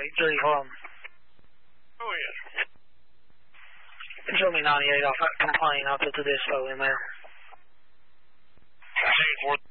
83, hold on. Oh, yes. Show me 98 off that complaint. I'll put the dispo in there. 4